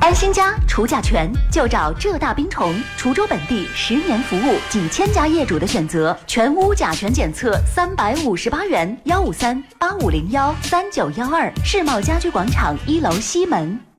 安心家除甲醛就找浙大冰虫，滁州本地10年服务，几千家业主的选择，全屋甲醛检测358元，15385013912，世贸家居广场1楼西门。